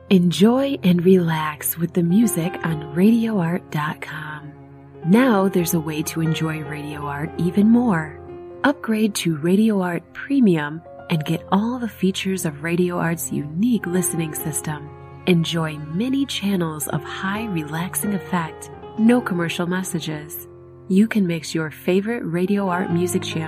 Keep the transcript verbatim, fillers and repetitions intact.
Enjoy and relax with the music on radio art dot com. Now there's a way to enjoy Radio Art even more. Upgrade to Radio Art Premium and get all the features of Radio Art's unique listening system. Enjoy many channels of high relaxing effect, no commercial messages. You can mix your favorite Radio Art music channel